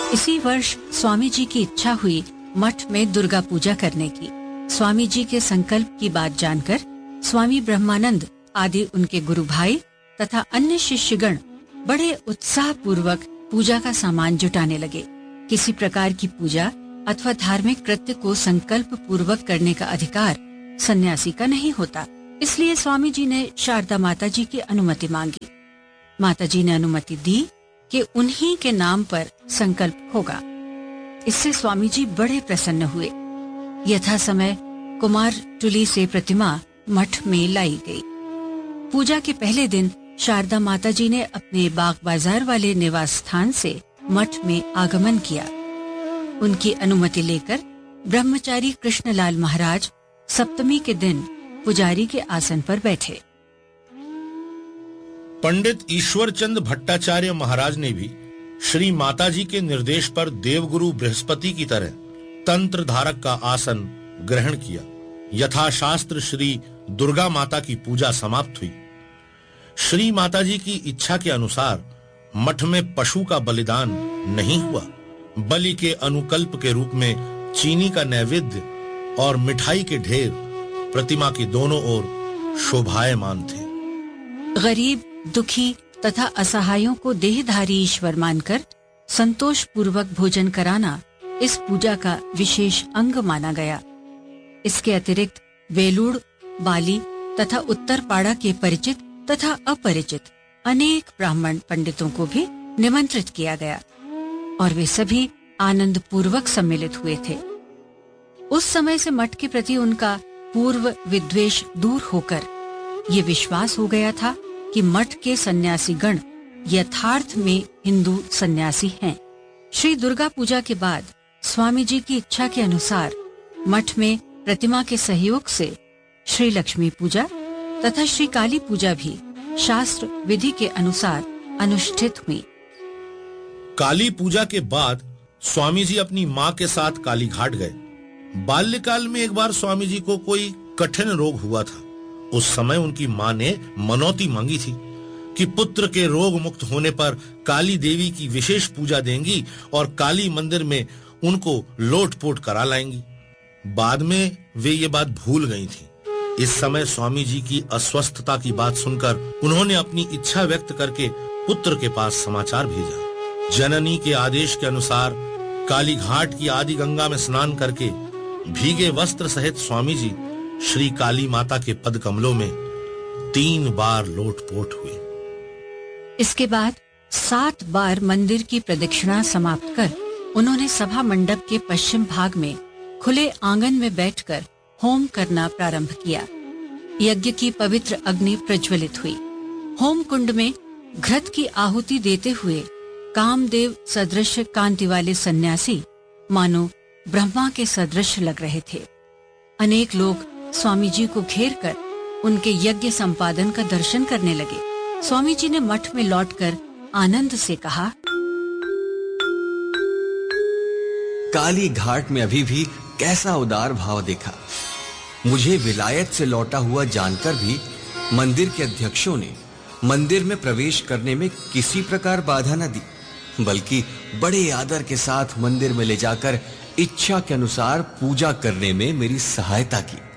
इसी वर्ष स्वामी जी की इच्छा हुई मठ में दुर्गा पूजा करने की। स्वामी जी के संकल्प की बात जानकर स्वामी ब्रह्मानंद आदि उनके गुरु भाई तथा अन्य शिष्यगण बड़े उत्साह पूर्वक पूजा का सामान जुटाने लगे। किसी प्रकार की पूजा अथवा धार्मिक कृत्य को संकल्प पूर्वक करने का अधिकार सन्यासी का नहीं होता, इसलिए स्वामी जी ने शारदा माता जी की अनुमति मांगी। माता जी ने अनुमति दी कि उन्हीं के नाम पर संकल्प होगा। इससे स्वामी जी बड़े प्रसन्न हुए। यथा समय कुमार टुली से प्रतिमा मठ में लाई गई। पूजा के पहले दिन शारदा माता जी ने अपने बाग बाजार वाले निवास स्थान से मठ में आगमन किया। उनकी अनुमति लेकर ब्रह्मचारी कृष्णलाल महाराज सप्तमी के दिन पुजारी के आसन पर बैठे। पंडित ईश्वरचंद भट्टाचार्य महाराज ने भी श्री माताजी के निर्देश पर देवगुरु बृहस्पति की तरह तंत्र धारक का आसन ग्रहण किया। यथाशास्त्र श्री दुर्गा माता की पूजा समाप्त हुई। श्री माताजी की इच्छा के अनुसार मठ में पशु का बलिदान नहीं हुआ। बलि के अनुकल्प के रूप में चीनी का नैवेद्य और मिठाई के ढेर प्रतिमा की दोनों ओर शोभायमान थे। गरीब, दुखी तथा असहायों को देहधारी ईश्वर मानकर संतोष पूर्वक भोजन कराना इस पूजा का विशेष अंग माना गया। इसके अतिरिक्त वेलूड़, बाली तथा उत्तरपाड़ा के परिचित तथा अपरिचित अनेक ब्राह्मण पंडितों को भी निमंत्रित किया गया और वे सभी आनंद पूर्वक सम्मिलित हुए थे। उस समय से मठ के प्रति उनका पूर्व विद्वेष दूर होकर ये विश्वास हो गया था कि मठ के सन्यासी गण यथार्थ में हिंदू सन्यासी हैं। श्री दुर्गा पूजा के बाद स्वामी जी की इच्छा के अनुसार मठ में प्रतिमा के सहयोग से श्री लक्ष्मी पूजा तथा श्री काली पूजा भी शास्त्र विधि के अनुसार अनुष्ठित हुई। काली पूजा के बाद स्वामी जी अपनी माँ के साथ काली घाट गए। बाल्यकाल में एक बार स्वामी जी को कोई कठिन रोग हुआ था। उस समय उनकी माँ ने मनौती मांगी थी कि पुत्र के रोग मुक्त होने पर काली देवी की विशेष पूजा देंगी और काली मंदिर में उनको लोटपोट करा लाएंगी। बाद में वे ये बात भूल गई थी। इस समय स्वामी जी की अस्वस्थता की बात सुनकर उन्होंने अपनी इच्छा व्यक्त करके पुत्र के पास समाचार भेजा। जननी के आदेश के अनुसार काली घाट की आदि गंगा में स्नान करके भीगे वस्त्र सहित स्वामी जी श्री काली माता के पद कमलों में 3 बार लोटपोट हुए। इसके बाद 7 बार मंदिर की प्रदक्षिणा समाप्त कर उन्होंने सभा मंडप के पश्चिम भाग में खुले आंगन में बैठकर होम करना प्रारंभ किया। यज्ञ की पवित्र अग्नि प्रज्वलित हुई। होम कुंड में घृत की आहुति देते हुए कामदेव सदृश कांति वाले सन्यासी मानो ब्रह्मा के सदृश लग रहे थे। अनेक लोग स्वामी जी को घेर कर उनके यज्ञ संपादन का दर्शन करने लगे। स्वामी जी ने मठ में लौटकर आनंद से कहा, काली घाट में अभी भी कैसा उदार भाव देखा। मुझे विलायत से लौटा हुआ जानकर भी मंदिर के अध्यक्षों ने मंदिर में प्रवेश करने में किसी प्रकार बाधा न दी, बल्कि बड़े आदर के साथ मंदिर में ले जाकर इच्छा के अनुसार पूजा करने में मेरी सहायता की।